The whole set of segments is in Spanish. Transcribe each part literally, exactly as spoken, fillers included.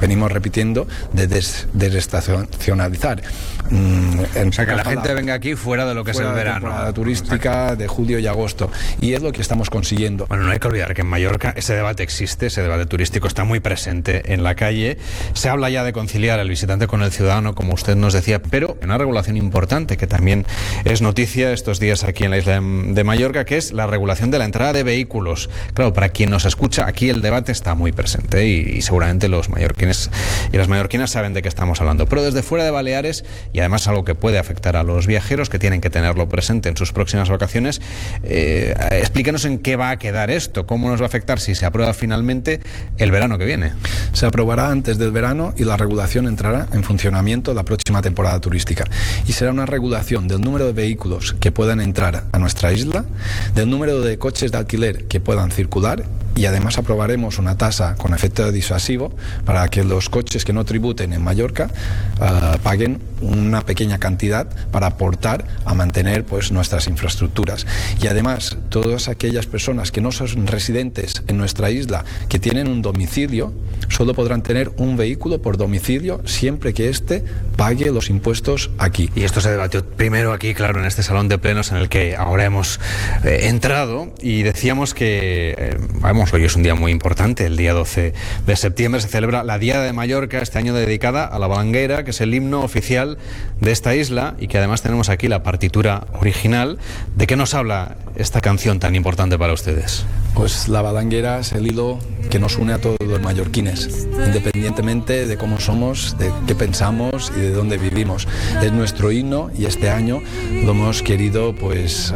venimos repitiendo de des, desestacionalizar. Mm, en, o sea, que la gente la, venga aquí fuera de lo que es el verano. La turística de julio y agosto. Y es lo que estamos consiguiendo. Bueno, no hay que olvidar que en Mallorca ese debate existe, ese debate turístico está muy presente en la calle. Se habla ya de conciliar el visitante con el ciudadano, como usted nos decía, pero una regulación importante que también es noticia estos días aquí en la isla de Mallorca, que es la regulación de la entrada de vehículos. Claro, para quien nos escucha, aquí el debate está muy presente y, y seguramente los mallorquines y las mallorquinas saben de qué estamos hablando. Pero desde fuera de Baleares, y además algo que puede afectar a los viajeros que tienen que tenerlo presente en sus próximas vacaciones, eh, explíquenos en qué va a quedar esto, cómo nos va a afectar si se aprueba finalmente el verano que viene. Se aprobará antes del verano y la regulación entrará en funcionamiento la próxima temporada turística. Y será una regulación del número de vehículos que puedan entrar a nuestra isla, del número de coches de alquiler que puedan circular, y además aprobaremos una tasa con efecto disuasivo para que los coches que no tributen en Mallorca uh, paguen una pequeña cantidad para aportar a mantener pues nuestras infraestructuras. Y además todas aquellas personas que no son residentes en nuestra isla, que tienen un domicilio, solo podrán tener un vehículo por domicilio siempre que éste pague los impuestos aquí. Y esto se debatió primero aquí, claro, en este salón de plenos en el que ahora hemos eh, entrado, y decíamos que eh, vamos, hoy es un día muy importante. El día doce de septiembre se celebra la Diada de Mallorca, este año dedicada a la Balanguera, que es el himno oficial de esta isla, y que además tenemos aquí la partitura original. ¿De qué nos habla esta canción tan importante para ustedes? Pues la Balanguera es el hilo que nos une a todos los mallorquines, independientemente de cómo somos, de qué pensamos y de dónde vivimos. Es nuestro himno y este año lo hemos querido pues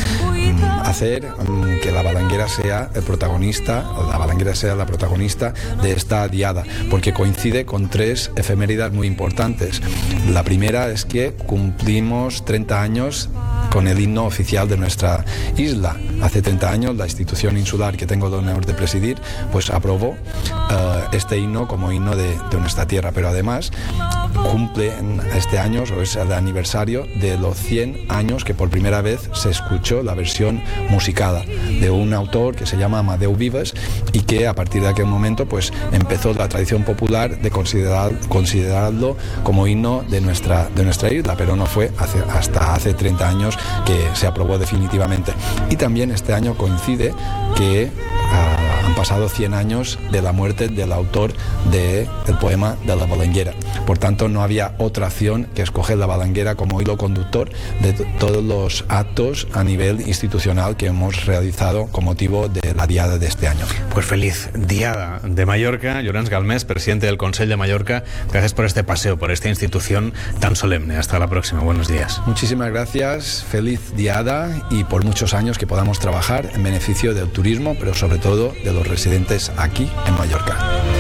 uh, hacer um, que la Balanguera sea el protagonista, o la Balanguera sea la protagonista de esta diada, porque coincide con tres efemérides muy importantes. La primera es que cumplimos treinta años con el himno oficial de nuestra isla. Hace treinta años la institución insular que tengo el honor de presidir pues aprobó uh, este himno como himno de, de nuestra tierra, pero además cumple en este año, o es el aniversario de los cien años que por primera vez se escuchó la versión musicada de un autor que se llama Amadeu Vives, y que a partir de aquel momento pues empezó la tradición popular de considerar, considerarlo como himno de nuestra, de nuestra isla, pero no fue hace, hasta hace treinta años que se aprobó definitivamente. Y también este año coincide que uh, han pasado cien años de la muerte del autor del poema de la Balanguera. Por tanto, no había otra opción que escoger la Balanguera como hilo conductor de t- todos los actos a nivel institucional que hemos realizado con motivo de la Diada de este año. Pues feliz Diada de Mallorca. Llorenç Galmés, presidente del Consell de Mallorca, gracias por este paseo, por esta institución tan solemne. Hasta la próxima. Buenos días. Muchísimas gracias. Feliz Diada, y por muchos años que podamos trabajar en beneficio del turismo, pero sobre todo de los residentes aquí en Mallorca.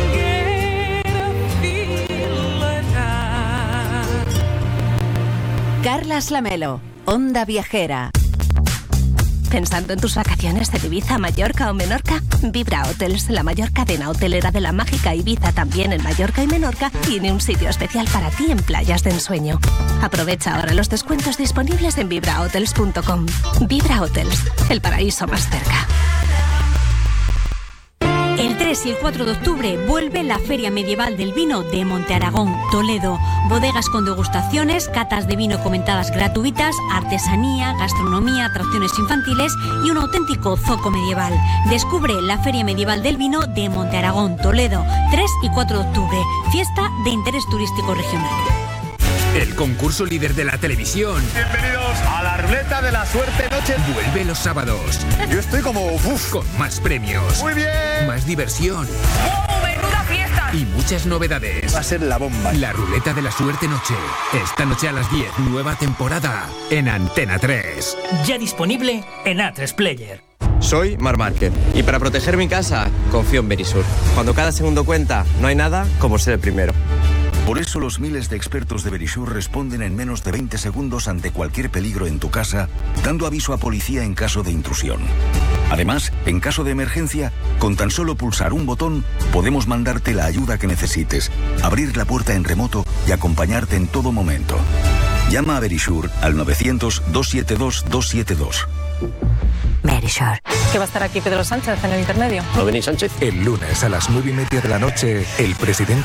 Carlas Lamelo, Onda Viajera. ¿Pensando en tus vacaciones de Ibiza, Mallorca o Menorca? Vibra Hotels, la mayor cadena hotelera de la mágica Ibiza, también en Mallorca y Menorca, tiene un sitio especial para ti en playas de ensueño. Aprovecha ahora los descuentos disponibles en vibra hotels punto com. Vibra Hotels, el paraíso más cerca. El tres y el cuatro de octubre vuelve la Feria Medieval del Vino de Monte Aragón, Toledo. Bodegas con degustaciones, catas de vino comentadas gratuitas, artesanía, gastronomía, atracciones infantiles y un auténtico zoco medieval. Descubre la Feria Medieval del Vino de Monte Aragón, Toledo, tres y cuatro de octubre. Fiesta de interés turístico regional. El concurso líder de la televisión. Bienvenidos a la ruleta de la suerte noche. Vuelve los sábados. Yo estoy como uf. Con más premios. Muy bien. Más diversión. ¡Oh, menuda fiesta! Y muchas novedades. Va a ser la bomba. La ruleta de la suerte noche. Esta noche a las diez, nueva temporada en Antena tres. Ya disponible en A tres Player. Soy Marc Márquez y para proteger mi casa confío en Verisur. Cuando cada segundo cuenta, no hay nada como ser el primero. Por eso los miles de expertos de Verisur responden en menos de veinte segundos ante cualquier peligro en tu casa, dando aviso a policía en caso de intrusión. Además, en caso de emergencia, con tan solo pulsar un botón, podemos mandarte la ayuda que necesites, abrir la puerta en remoto y acompañarte en todo momento. Llama a Verisur al novecientos, doscientos setenta y dos, doscientos setenta y dos. Verisur. ¿Que va a estar aquí Pedro Sánchez en el intermedio? ¿No venís, Sánchez? El lunes a las nueve y media de la noche, el presidente